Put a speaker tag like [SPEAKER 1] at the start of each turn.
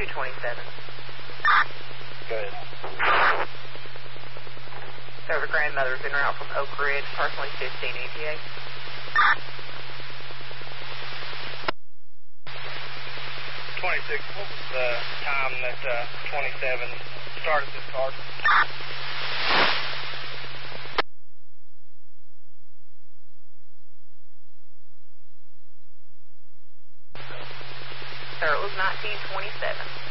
[SPEAKER 1] 227.
[SPEAKER 2] Go ahead.
[SPEAKER 1] So the grandmother's en route from Oak Ridge, personally 15 ETA.
[SPEAKER 2] 26, what was the time that 27 started this car?
[SPEAKER 1] Sir, it was 1927.